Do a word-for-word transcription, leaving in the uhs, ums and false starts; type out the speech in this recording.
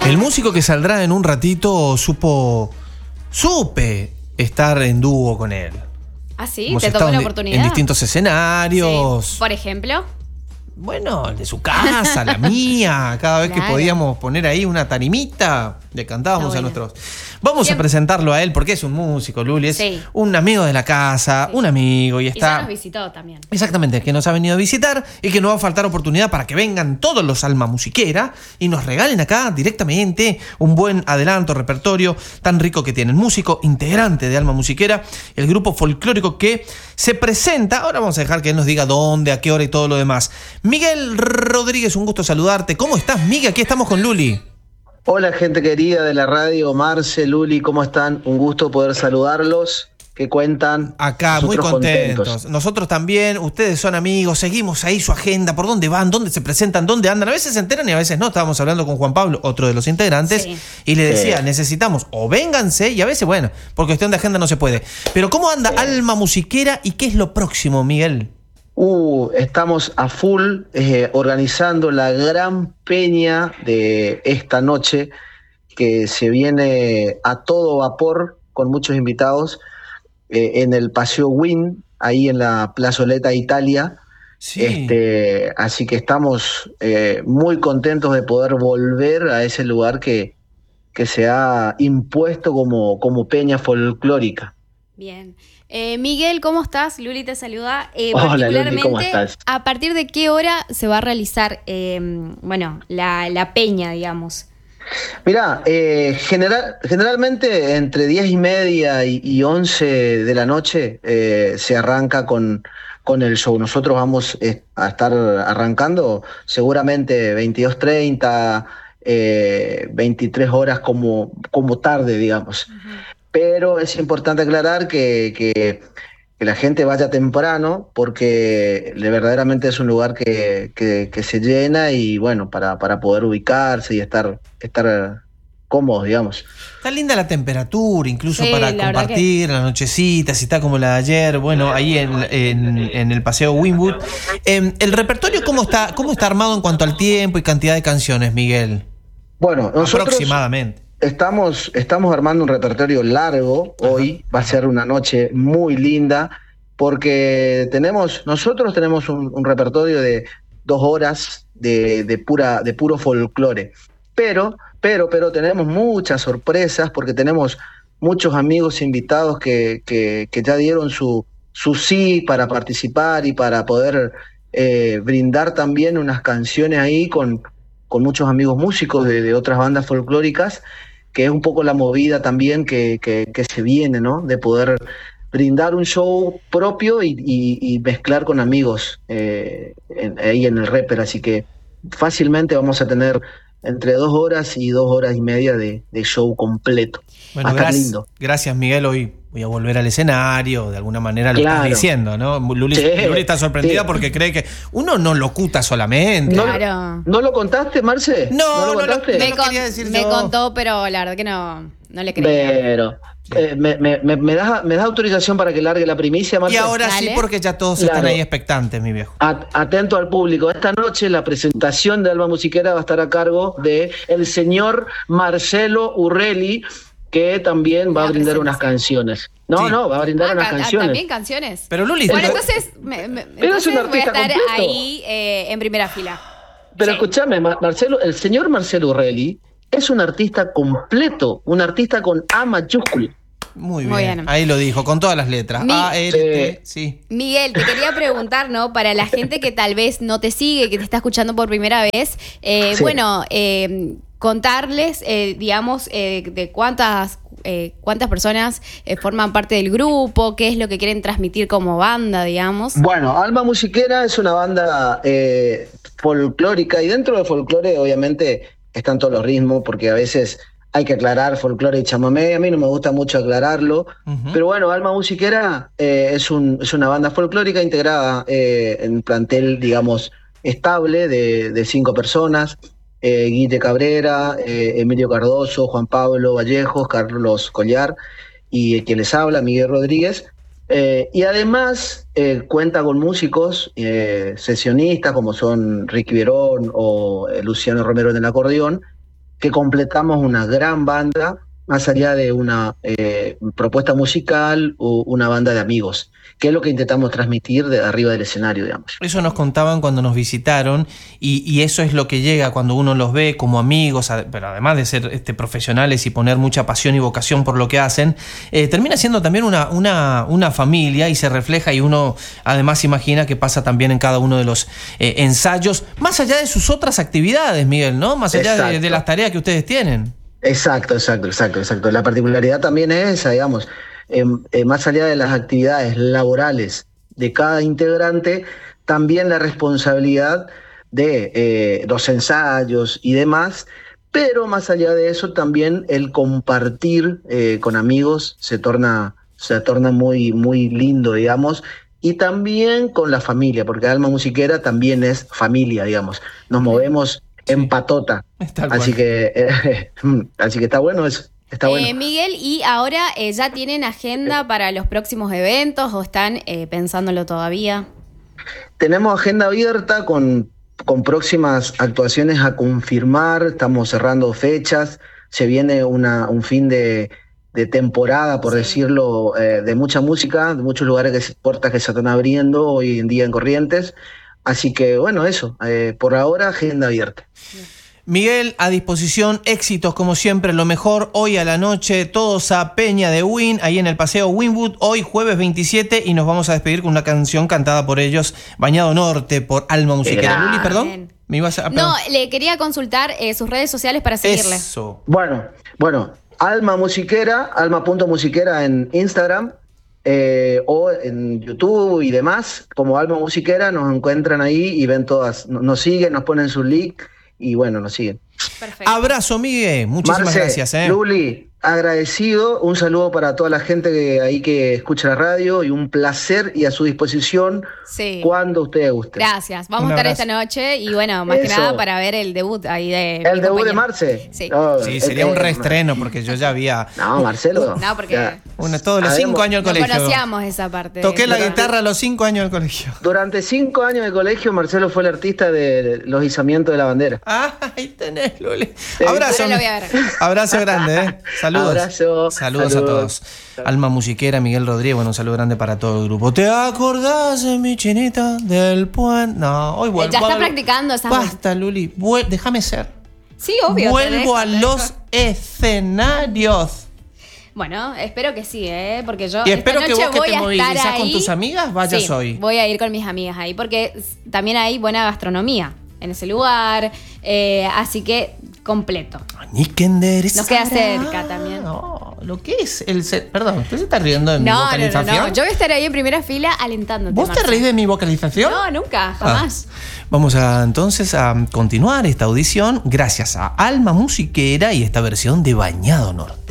El músico que saldrá en un ratito supo, supe estar en dúo con él. ¿Ah, sí? Hemos ¿Te tocó estado la en, oportunidad? En distintos escenarios. Sí. Por ejemplo. Bueno, el de su casa, la mía. Cada vez Claro. que podíamos poner ahí una tarimita, le cantábamos Está a bueno. nuestros. Vamos Siempre. a presentarlo a él porque es un músico, Luli. Es Sí. un amigo de la casa, Sí. un amigo y Y ya está. nos visitó también. Exactamente, que nos ha venido a visitar y que no va a faltar oportunidad para que vengan todos los Alma Musiquera y nos regalen acá directamente un buen adelanto, repertorio tan rico que tienen. Músico integrante de Alma Musiquera, el grupo folclórico que se presenta. Ahora vamos a dejar que él nos diga dónde, a qué hora y todo lo demás. Miguel Rodríguez, un gusto saludarte. ¿Cómo estás, Miguel? Aquí estamos con Luli. Hola, gente querida de la radio, Marce, Luli, ¿cómo están? Un gusto poder saludarlos. ¿Qué cuentan? Acá, muy Nosotros contentos. Nosotros también, ustedes son amigos, seguimos ahí su agenda, por dónde van, dónde se presentan, dónde andan. A veces se enteran y a veces no. Estábamos hablando con Juan Pablo, otro de los integrantes, Sí. y le decía, Sí. necesitamos o vénganse, y a veces, bueno, por cuestión de agenda no se puede. Pero ¿cómo anda Alma Musiquera y qué es lo próximo, Miguel? Uh, estamos a full eh, organizando la gran peña de esta noche que se viene a todo vapor con muchos invitados eh, en el Paseo Win, ahí en la Plazoleta Italia. Sí. Este, así que estamos eh, muy contentos de poder volver a ese lugar que, que se ha impuesto como, como peña folclórica. Bien. Eh, Miguel, ¿cómo estás? Luli te saluda. Eh, Hola, Luli, particularmente, ¿cómo estás? ¿a partir de qué hora se va a realizar eh, bueno, la, la peña, digamos? Mirá, eh, general, generalmente entre diez y media y, y once de la noche eh, se arranca con, con el show. Nosotros vamos eh, a estar arrancando seguramente veintidós treinta, eh, veintitrés horas como, como tarde, digamos. Uh-huh. Pero es importante aclarar que, que, que la gente vaya temprano porque de verdaderamente es un lugar que, que, que se llena y bueno, para, para poder ubicarse y estar, estar cómodos, digamos. Está linda la temperatura, incluso Sí, para la verdad compartir las nochecitas, si está como la de ayer, bueno, ahí en, en, en el Paseo Winwood. Eh, ¿El repertorio cómo está, cómo está armado en cuanto al tiempo y cantidad de canciones, Miguel? Bueno, nosotros aproximadamente. Estamos, estamos armando un repertorio largo hoy, va a ser una noche muy linda, porque tenemos, nosotros tenemos un, un repertorio de dos horas de, de, pura, de puro folclore, pero, pero, pero tenemos muchas sorpresas, porque tenemos muchos amigos invitados que, que, que ya dieron su, su sí para participar y para poder eh, brindar también unas canciones ahí con, con muchos amigos músicos de, de otras bandas folclóricas, que es un poco la movida también que, que, que se viene, ¿no? De poder brindar un show propio y, y, y mezclar con amigos eh, en, ahí en el Reper, así que fácilmente vamos a tener entre dos horas y dos horas y media de, de show completo. Bueno, Va a estar gracias, lindo. gracias Miguel, hoy voy a volver al escenario, de alguna manera lo Claro. estás diciendo, ¿no? Luli, Sí, Luli está sorprendida sí. porque cree que uno no locuta solamente. ¿No, Claro. ¿No lo contaste, Marce? No, lo no lo- contaste? Me, lo con- quería decir me yo. contó, pero la verdad que no, no le creía. Pero, eh, me, me, me, me das, ¿me das autorización para que largue la primicia, Marce? Y ahora sí, Dale. porque ya todos están Claro. ahí expectantes, mi viejo. At- Atento al público. Esta noche la presentación de Alma Musiquera va a estar a cargo de el señor Marcelo Urrelli, que también va La a brindar unas presentación. canciones. No, Sí. no, va a brindar Ah, unas ca- ah, canciones. ¿También canciones? Pero Luli, Bueno, pero- entonces, me, me- Pero es entonces un voy a artista estar completo. ahí eh, en primera fila. Pero Sí. escúchame, Ma- Marcelo, el señor Marcelo Urrelli es un artista completo, un artista con A mayúscula. Muy Muy bien. bien. Ahí lo dijo, con todas las letras. Mi- A, L, T, sí. Miguel, te quería preguntar, ¿no? Para la gente que tal vez no te sigue, que te está escuchando por primera vez, eh, Sí. bueno, eh, contarles, eh, digamos, eh, de cuántas eh, cuántas personas eh, forman parte del grupo, qué es lo que quieren transmitir como banda, digamos. Bueno, Alma Musiquera es una banda eh, folclórica y dentro del folclore obviamente están todos los ritmos porque a veces hay que aclarar folclore y chamamé, a mí no me gusta mucho aclararlo, Ujú. pero bueno, Alma Musiquera eh, es, un, es una banda folclórica integrada eh, en un plantel, digamos, estable de, de cinco personas. Eh, Guille Cabrera, eh, Emilio Cardoso, Juan Pablo Vallejos, Carlos Collar y eh, quien les habla, Miguel Rodríguez. Eh, y además eh, cuenta con músicos eh, sesionistas como son Ricky Verón o eh, Luciano Romero en el acordeón que completamos una gran banda, más allá de una eh, propuesta musical o una banda de amigos, que es lo que intentamos transmitir de arriba del escenario, digamos. Eso nos contaban cuando nos visitaron y, y eso es lo que llega cuando uno los ve como amigos, pero además de ser este, profesionales y poner mucha pasión y vocación por lo que hacen, eh, termina siendo también una, una, una familia y se refleja y uno además imagina que pasa también en cada uno de los eh, ensayos, más allá de sus otras actividades, Miguel, ¿no? Más allá de, de las tareas que ustedes tienen. Exacto, exacto, exacto, exacto. La particularidad también es esa, digamos, eh, eh, más allá de las actividades laborales de cada integrante, también la responsabilidad de eh, los ensayos y demás, pero más allá de eso también el compartir eh, con amigos se torna, se torna muy, muy lindo, digamos, y también con la familia, porque Alma Musiquera también es familia, digamos, nos movemos en patota, así que eh, así que está bueno eso, está eh, bueno. Miguel, ¿y ahora eh, ya tienen agenda para los próximos eventos o están eh, pensándolo todavía? Tenemos agenda abierta con, con próximas actuaciones a confirmar, estamos cerrando fechas, se viene una, un fin de, de temporada, por sí. decirlo, eh, de mucha música, de muchos lugares, que puertas que se están abriendo hoy en día en Corrientes. Así que, bueno, eso. Eh, por ahora, agenda abierta. Miguel, a disposición, éxitos como siempre, lo mejor. Hoy a la noche, todos a Peña de Win, ahí en el Paseo Winwood, hoy jueves veintisiete, y nos vamos a despedir con una canción cantada por ellos, Bañado Norte, por Alma Musiquera. Luli, perdón. ¿Me ibas a, no, le quería consultar eh, sus redes sociales para seguirle. Eso. Bueno, bueno, Alma Musiquera, alma.musiquera en Instagram. Eh, o en YouTube y demás, como Alma Musiquera, nos encuentran ahí y ven todas, nos siguen, nos ponen su link y bueno, nos siguen. Perfecto. Abrazo, Miguel, muchísimas Marce, gracias. ¿eh? Luli, agradecido, un saludo para toda la gente que ahí que escucha la radio y un placer y a su disposición sí. cuando ustedes gusten. Gracias, vamos a estar esta noche y bueno, más Eso. que nada para ver el debut ahí de ¿El mi debut compañero. de Marce? Sí, oh, sí sería el, un reestreno porque yo ya había... No, Marcelo. No, porque... Ya. Bueno, todos los cinco años del no colegio. conocíamos esa parte. Toqué la Durante... guitarra a los cinco años del colegio. Durante cinco años de colegio, Marcelo fue el artista de los izamientos de la bandera. Ah, ahí tenés, Luli. Abrazo. Ahora lo voy a ver. Abrazo grande, ¿eh? Saludos. Abrazo. Saludos, Saludos a todos. Alma Musiquera, Miguel Rodríguez, bueno, un saludo grande para todo el grupo. ¿Te acordás de mi chinita del puente? No, hoy vuelvo. Ya está a... practicando esas. Basta, Luli. Vuel... Déjame ser. Sí, obvio. Vuelvo a los escenarios. Bueno, espero que sí, ¿eh? Porque yo y espero esta noche que vos voy que te movilizás con tus amigas vayas sí, hoy. Voy a ir con mis amigas ahí porque también hay buena gastronomía en ese lugar, eh, así que completo. Nos queda cerca también. No, lo que es el... Perdón, ¿usted se está riendo de mi no, vocalización? No, no, no, yo voy a estar ahí en primera fila alentándote. ¿Vos Marcia. te reís de mi vocalización? No, nunca, jamás. Ah. Vamos a entonces a continuar esta audición gracias a Alma Musiquera y esta versión de Bañado Norte.